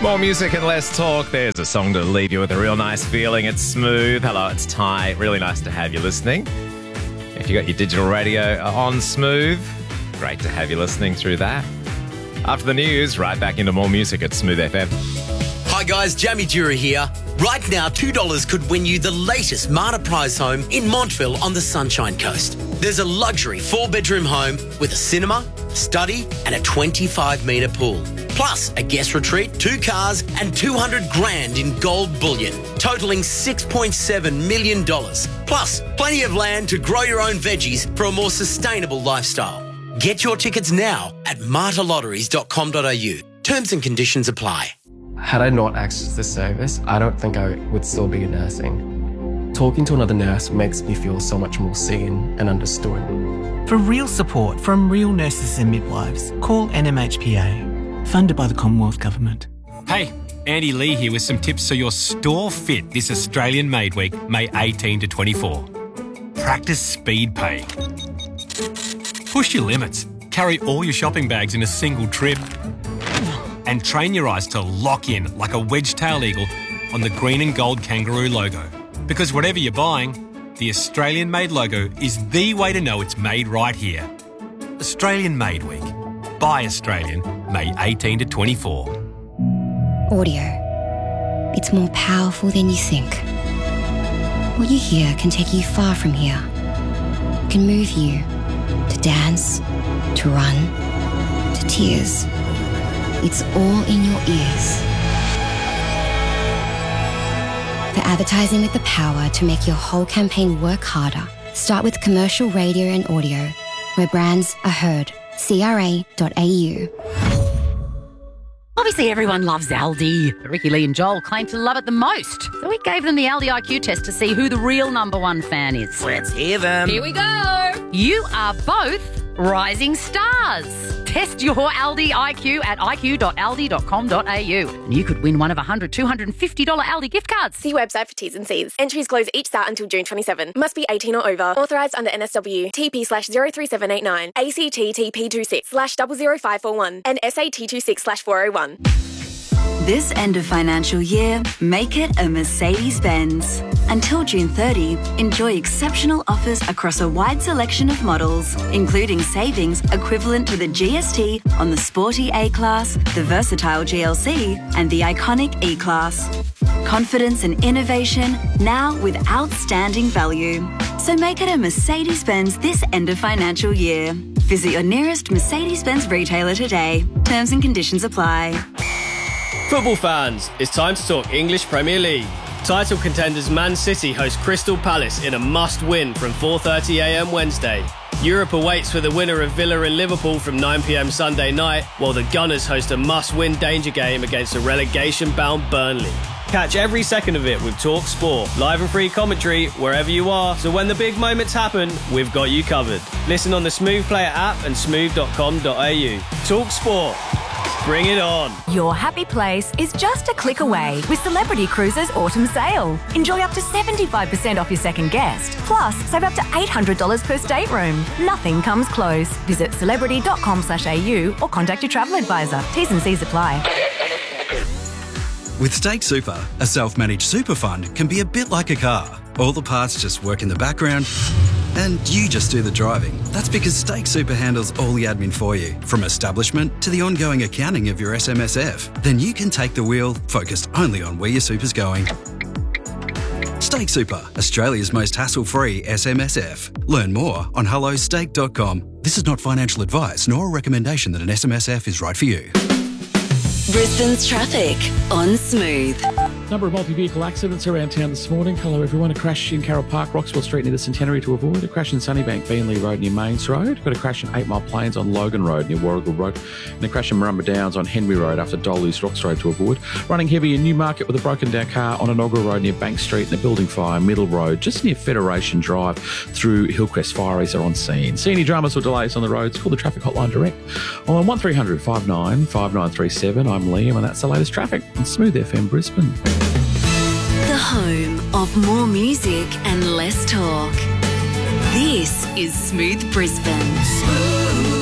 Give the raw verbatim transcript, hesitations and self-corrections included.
More music and less talk. There's a song to leave you with a real nice feeling. It's Smooth. Hello, it's Ty. Really nice to have you listening. If you got your digital radio on Smooth, great to have you listening through that. After the news, right back into more music at Smooth F M. Hi guys, Jamie Dura here. Right now, two dollars could win you the latest Marta Prize home in Montville on the Sunshine Coast. There's a luxury four-bedroom home with a cinema, study and a twenty-five metre pool. Plus a guest retreat, two cars and two hundred grand in gold bullion, totalling six point seven million dollars. Plus, plenty of land to grow your own veggies for a more sustainable lifestyle. Get your tickets now at marta lotteries dot com dot a u. Terms and conditions apply. Had I not accessed this service, I don't think I would still be nursing. Talking to another nurse makes me feel so much more seen and understood. For real support from real nurses and midwives, call N M H P A, funded by the Commonwealth Government. Hey, Andy Lee here with some tips so you're store fit this Australian Made Week, May eighteenth to twenty-four. Practice speed paying. Push your limits. Carry all your shopping bags in a single trip. And train your eyes to lock in like a wedge-tailed eagle on the green and gold kangaroo logo. Because whatever you're buying, the Australian Made logo is the way to know it's made right here. Australian Made Week. Buy Australian, May eighteenth to twenty-four. Audio. It's more powerful than you think. What you hear can take you far from here. It can move you to dance, to run, to tears. It's all in your ears. For advertising with the power to make your whole campaign work harder, start with commercial radio and audio, where brands are heard. C R A dot A U. Obviously, everyone loves Aldi. But Ricky Lee and Joel claim to love it the most. So we gave them the Aldi I Q test to see who the real number one fan is. Let's hear them. Here we go. You are both rising stars. Test your Aldi I Q at i q dot aldi dot com dot a u. And you could win one of one hundred, two hundred fifty dollars Aldi gift cards. See website for T's and C's. Entries close each start until June twenty-seventh. Must be eighteen or over. Authorised under N S W. T P slash zero three seven eight nine. A C T T P two six slash zero zero five four one. And S A T two six slash four oh one. This end of financial year, make it a Mercedes-Benz. Until June thirtieth, enjoy exceptional offers across a wide selection of models, including savings equivalent to the G S T on the sporty A-Class, the versatile G L C, and the iconic E-Class. Confidence and innovation, now with outstanding value. So make it a Mercedes-Benz this end of financial year. Visit your nearest Mercedes-Benz retailer today. Terms and conditions apply. Football fans, it's time to talk English Premier League. Title contenders Man City host Crystal Palace in a must-win from four thirty a m Wednesday. Europe awaits for the winner of Villa and Liverpool from nine p m Sunday night, while the Gunners host a must-win danger game against a relegation-bound Burnley. Catch every second of it with Talk Sport, live and free commentary wherever you are, so when the big moments happen, we've got you covered. Listen on the Smooth Player app and smooth dot com dot a u. Talk Sport. Bring it on. Your happy place is just a click away with Celebrity Cruises Autumn Sale. Enjoy up to seventy-five percent off your second guest. Plus, save up to eight hundred dollars per stateroom. Nothing comes close. Visit celebrity dot com slash a u or contact your travel advisor. T's and C's apply. With Stake Super, a self-managed super fund can be a bit like a car. All the parts just work in the background and you just do the driving. That's because Stake Super handles all the admin for you, from establishment to the ongoing accounting of your S M S F. Then you can take the wheel, focused only on where your super's going. Stake Super, Australia's most hassle-free S M S F. Learn more on hello stake dot com. This is not financial advice nor a recommendation that an S M S F is right for you. Brisbane's traffic on Smooth. Number of multi-vehicle accidents around town this morning. Hello everyone. A crash in Carroll Park, Roxwell Street near the Centenary to avoid. A crash in Sunnybank, Beenleigh Road near Mains Road. Got a crash in Eight Mile Plains on Logan Road near Warrigal Road. And a crash in Marumba Downs on Henry Road after Dolly's Rocks Road to avoid. Running heavy in Newmarket with a broken down car on Inaugural Road near Bank Street and a building fire, Middle Road, just near Federation Drive through Hillcrest. Fireys are on scene. See any dramas or delays on the roads, call the traffic hotline direct on one three hundred, five nine five nine three seven. I'm Liam and that's the latest traffic on Smooth F M Brisbane. The home of more music and less talk. This is Smooth Brisbane. Smooth.